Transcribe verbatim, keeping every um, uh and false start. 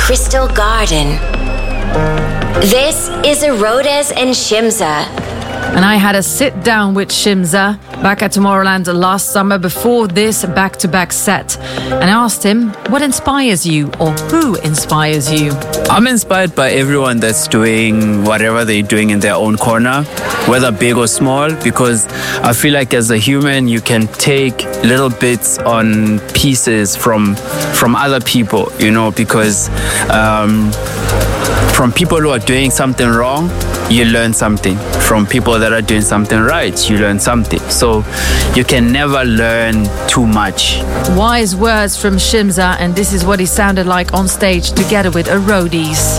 Crystal Garden. This is Herodes and Shimza. And I had a sit down with Shimza back at Tomorrowland last summer before this back-to-back set. And I asked him, what inspires you, or who inspires you? I'm inspired by everyone that's doing whatever they're doing in their own corner, whether big or small, because I feel like as a human, you can take little bits on pieces from, from other people, you know, because um, from people who are doing something wrong, you learn something. From people that are doing something right, you learn something. So you can never learn too much. Wise words from Shimza, and this is what he sounded like on stage together with Herodes.